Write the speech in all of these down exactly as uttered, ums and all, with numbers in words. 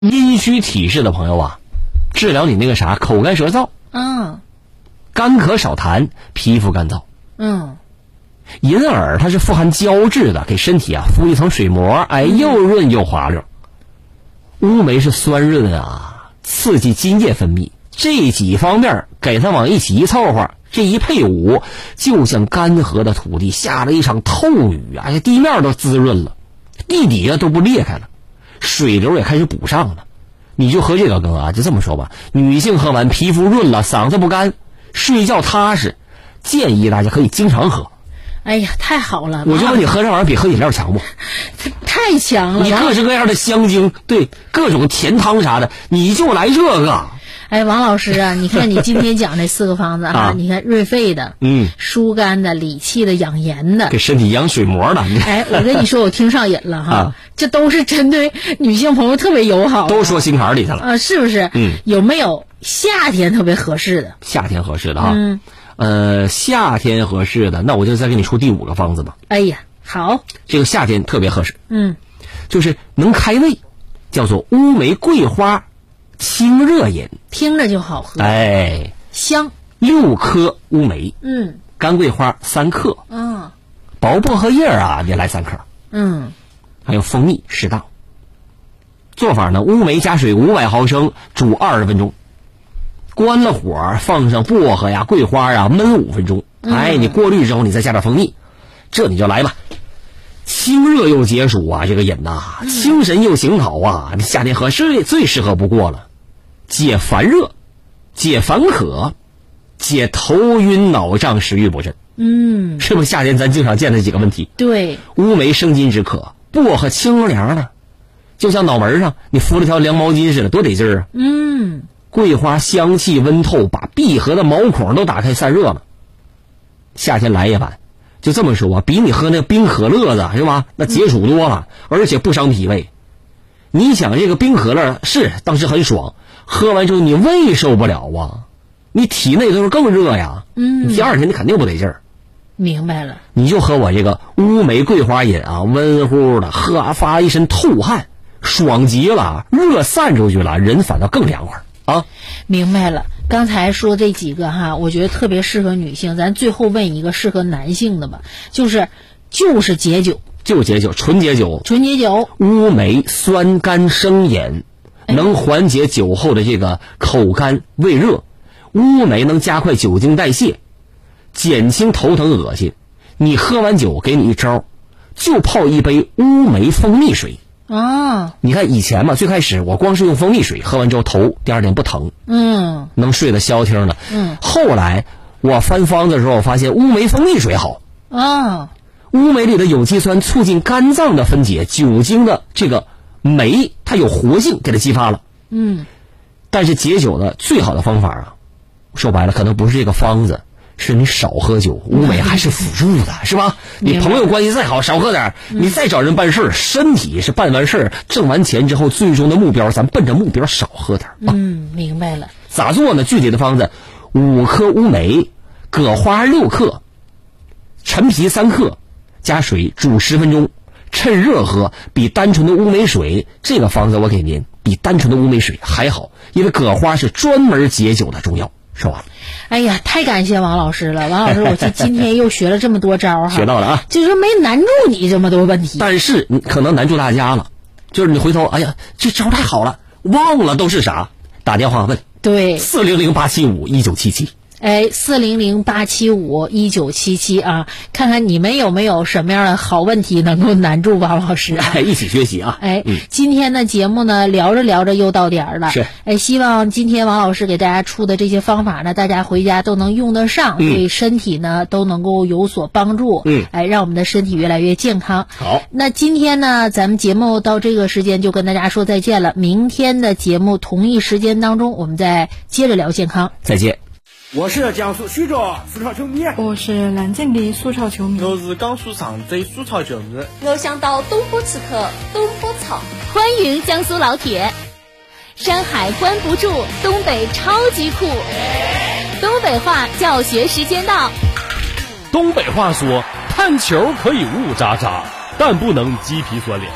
阴虚体质的朋友啊，治疗你那个啥口干舌燥， 嗯， 干咳少痰，皮肤干燥。 嗯， 银耳它是富含胶质的，给身体啊敷一层水膜，哎，又润又滑溜。乌梅是酸润啊，刺激津液分泌，这几方面给它往一起一凑合，这一配伍，就像干涸的土地下了一场透雨啊，地面都滋润了，地底下都不裂开了，水流也开始补上了。你就喝这个羹啊，就这么说吧，女性喝完皮肤润了，嗓子不干，睡觉踏实，建议大家可以经常喝。 哎呀，太好了！ 我就问你，喝这玩意儿比喝饮料强不？ 太强了！ 你各式各样的香精，对，各种甜汤啥的，你就来这个。 哎，王老师啊，你看你今天讲这四个方子哈、啊，你看润肺的， 嗯， 疏肝的、理气的、养颜的， 给身体养水膜的。 哎，我跟你说，我听上瘾了哈，啊、这都是针对女性朋友特别友好的， 都说心坎里去了啊，是不是？ 嗯， 有没有夏天特别合适的？ 夏天合适的哈， 嗯， 呃，夏天合适的，那我就再给你出第五个方子吧。 哎呀，好， 这个夏天特别合适， 嗯， 就是能开胃，叫做乌梅桂花清热饮， 听着就好喝， 哎， 香。 六颗乌梅， 嗯， 干桂花三克， 嗯， 薄薄荷叶啊也来三克， 嗯， 还有蜂蜜适当。做法呢，乌梅加水五百毫升，煮二十分钟，关了火，放上薄荷呀、桂花啊，焖五分钟。哎，你过滤之后，你再加点蜂蜜，这你就来吧。清热又解暑啊，这个饮呐、啊，清神又醒考啊，你夏天合适最适合不过了，解烦热，解烦渴，解头晕脑胀、食欲不振。 嗯， 是不是夏天咱经常见的几个问题？ 对， 乌梅生津止渴，薄荷清凉的，就像脑门上你敷了条凉毛巾似的，多得劲儿啊！ 嗯， 桂花香气温透，把闭合的毛孔都打开散热了。夏天来一碗，就这么说啊，比你喝那冰可乐的是吧？那解暑多了，而且不伤脾胃。你想这个冰可乐是当时很爽，喝完之后你胃受不了啊，你体内都是更热呀。 嗯， 第二天你肯定不得劲儿。 明白了。 你就喝我这个乌梅桂花饮啊，温乎的，喝发一身透汗，爽极了，热散出去了，人反倒更凉快啊。 明白了，刚才说这几个哈，我觉得特别适合女性。咱最后问一个适合男性的吧，就是就是解酒， 就解酒，纯解酒， 纯解酒。 乌梅酸甘生饮，能缓解酒后的这个口干胃热。乌梅能加快酒精代谢，减轻头疼恶心。你喝完酒，给你一招，就泡一杯乌梅蜂蜜水。 啊， 你看以前嘛，最开始我光是用蜂蜜水，喝完之后头第二天不疼， 嗯， 能睡得消停的。 嗯， 后来我翻方子的时候，我发现乌梅蜂蜜水好。 啊， 乌梅里的有机酸促进肝脏的分解，酒精的这个酶它有活性，给它激发了。 嗯， 但是解酒的最好的方法啊，说白了可能不是这个方子，是你少喝酒，乌梅还是辅助的，是吧？你朋友关系再好，少喝点，你再找人办事儿，身体是办完事儿，挣完钱之后，最终的目标，咱奔着目标少喝点啊。 嗯，明白了。 咋做呢？具体的方子，五颗乌梅，葛花六克，陈皮三克，加水煮十分钟，趁热喝，比单纯的乌梅水这个方子我给您比单纯的乌梅水还好，因为葛花是专门解酒的中药。说完了。 哎呀，太感谢王老师了！王老师，我今今天又学了这么多招哈， 学到了啊， 就是没难住你这么多问题， 但是你可能难住大家了，就是你回头，哎呀，这招太好了，忘了都是啥，打电话问， 对， 四零零八七五一九七七。 哎，四零零八七五一九七七啊，看看你们有没有什么样的好问题能够难住王老师、啊， 哎，一起学习啊！ 哎， 嗯、 今天的节目呢，聊着聊着又到点儿了， 是， 哎，希望今天王老师给大家出的这些方法呢，大家回家都能用得上， 嗯、 对身体呢都能够有所帮助， 嗯， 哎，让我们的身体越来越健康。 好， 那今天呢，咱们节目到这个时间就跟大家说再见了，明天的节目同一时间当中，我们再接着聊健康， 再见。 我是江苏徐州苏超球迷， 我是南京的苏超球迷， 我是江苏常州苏超球迷。 我想到东坡刺客东坡草， 欢迎江苏老铁。山海关不住，东北超级酷。东北话教学时间到。 东北话说，看球可以雾渣渣，但不能鸡皮酸脸。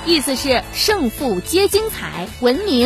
意思是胜负皆精彩，文明